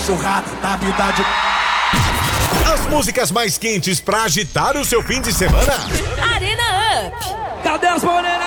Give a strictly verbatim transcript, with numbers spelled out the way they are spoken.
enxurrada da vida de... As músicas mais quentes pra agitar o seu fim de semana. Arena Up. Cadê as morenas?